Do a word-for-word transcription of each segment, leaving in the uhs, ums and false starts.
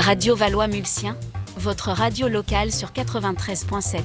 Radio Valois-Mulsien, votre radio locale sur quatre-vingt-treize virgule sept.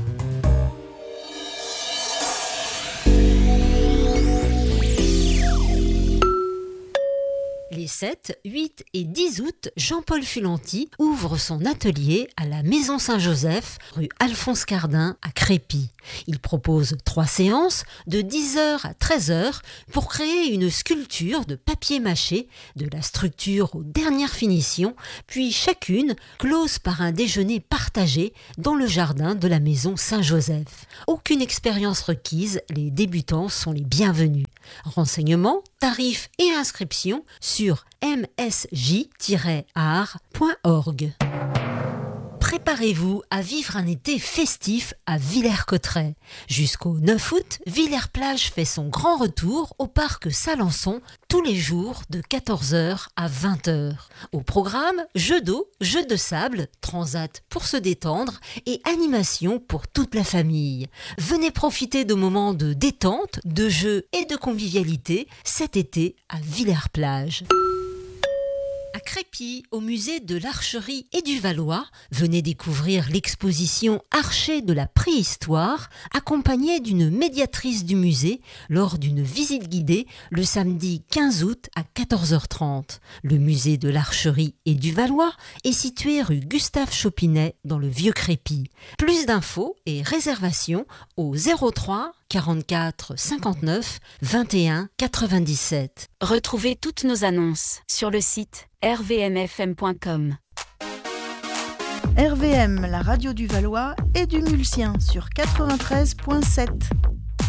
Les sept, huit et dix août, Jean-Paul Fulanti ouvre son atelier à la Maison Saint-Joseph, rue Alphonse Cardin à Crépy. Il propose trois séances de dix heures à treize heures pour créer une sculpture de papier mâché, de la structure aux dernières finitions, puis chacune close par un déjeuner partagé dans le jardin de la Maison Saint-Joseph. Aucune expérience requise, les débutants sont les bienvenus. Renseignements, tarifs et inscriptions sur m s j tiret art point org. Préparez-vous à vivre un été festif à Villers-Cotterêts. Jusqu'au neuf août, Villers-Plage fait son grand retour au parc Salançon tous les jours de quatorze heures à vingt heures. Au programme, jeux d'eau, jeux de sable, transat pour se détendre et animation pour toute la famille. Venez profiter de moments de détente, de jeux et de convivialité cet été à Villers-Plage. À Crépy, au musée de l'Archerie et du Valois, venez découvrir l'exposition Archers de la préhistoire, accompagnée d'une médiatrice du musée lors d'une visite guidée le samedi quinze août à quatorze heures trente. Le musée de l'Archerie et du Valois est situé rue Gustave Chopinet dans le Vieux Crépy. Plus d'infos et réservations au zéro trois quarante-quatre cinquante-neuf vingt et un quatre-vingt-dix-sept. Retrouvez toutes nos annonces sur le site r v m f m point com. R V M, la radio du Valois et du Mulsien sur quatre-vingt-treize virgule sept.